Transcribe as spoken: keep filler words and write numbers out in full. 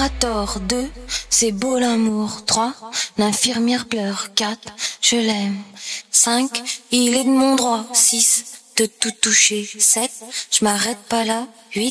a tort. Deux, c'est beau l'amour. Trois, l'infirmière pleure. Quatre, je l'aime. Cinq, il est de mon droit. Six, de tout toucher. Sept, je m'arrête pas là. Huit,